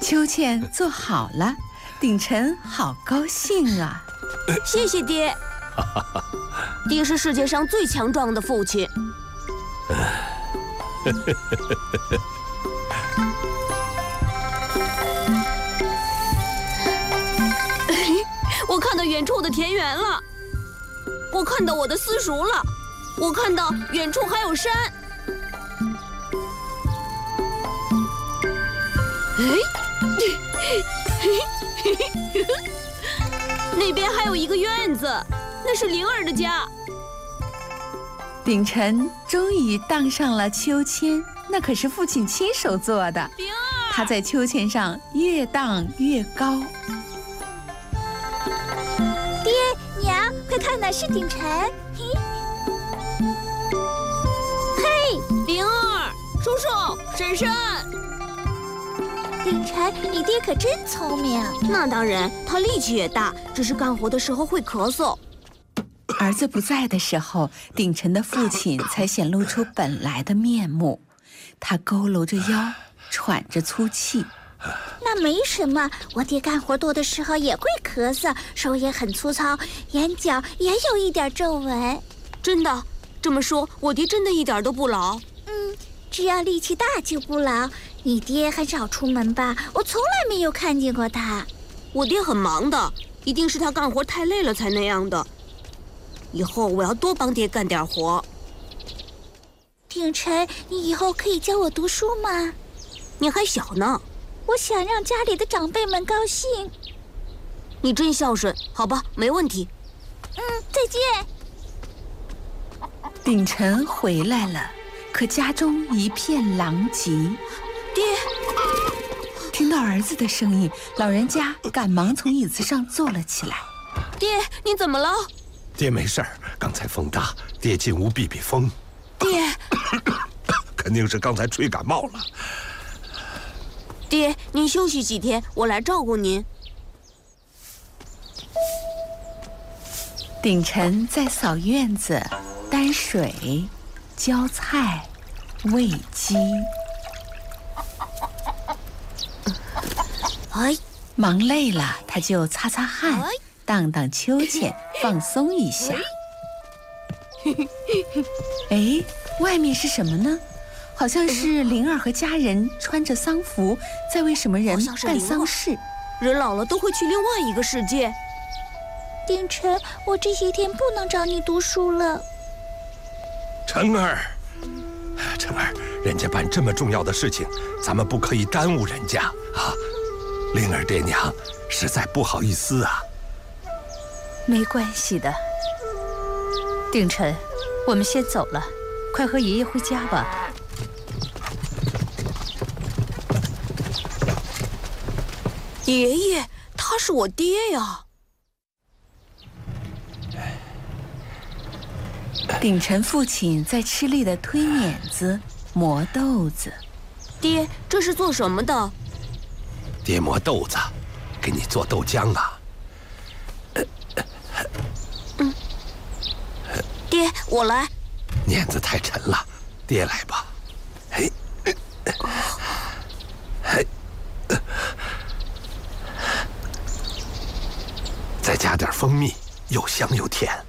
秋千做好了，鼎臣好高兴啊！ 谢谢爹，爹是世界上最强壮的父亲。我看到远处的田园了，我看到我的私塾了，我看到远处还有山。那边还有一个院子，那是灵儿的家。 鼎臣终于荡上了秋千，那可是父亲亲手做的。 灵儿， 他在秋千上越荡越高。 爹娘，快看呐，是鼎臣！嘿， 灵儿，叔叔，婶婶。 鼎臣，你爹可真聪明。 那当然，他力气也大，只是干活的时候会咳嗽。 儿子不在的时候，鼎臣的父亲才显露出本来的面目。他佝偻着腰，喘着粗气。 那没什么，我爹干活多的时候也会咳嗽，手也很粗糙，眼角也有一点皱纹。 真的？这么说，我爹真的一点都不老？ 只要力气大就不老。你爹很少出门吧？我从来没有看见过他。 我爹很忙的，一定是他干活太累了才那样的。以后我要多帮爹干点活。 鼎臣，你以后可以教我读书吗？ 你还小呢。 我想让家里的长辈们高兴。 你真孝顺，好吧，没问题。 再见。 鼎臣回来了，可家中一片狼藉。 爹， 听到儿子的声音，老人家赶忙从椅子上坐了起来。 爹，你怎么了？ 爹没事儿，刚才风大，爹进屋避避风。 爹， 肯定是刚才吹感冒了。 爹，您休息几天，我来照顾您。 鼎臣在扫院子、担水、浇菜、喂鸡。忙累了，他就擦擦汗，荡荡秋千，放松一下。哎，外面是什么呢？好像是灵儿和家人穿着丧服，在为什么人办丧事。 人老了都会去另外一个世界。 鼎臣，我这些天不能找你读书了。 成儿，人家办这么重要的事情，咱们不可以耽误人家啊！灵儿爹娘实在不好意思啊。 没关系的，鼎臣，我们先走了，快和爷爷回家吧。 爷爷，他是我爹呀。 鼎臣父亲在吃力地推碾子、磨豆子。 爹，这是做什么的？ 爹磨豆子，给你做豆浆啊。 爹，我来。 碾子太沉了，爹来吧。再加点蜂蜜，又香又甜。